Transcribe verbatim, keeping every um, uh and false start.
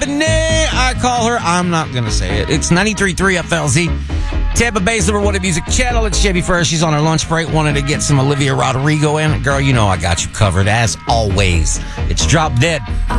Ebony, I call her. I'm not going to say it. It's ninety-three point three F L Z. Tampa Bay's number one music channel. It's Chevy first. She's on her lunch break. Wanted to get some Olivia Rodrigo in. Girl, you know I got you covered as always. It's Drop Dead.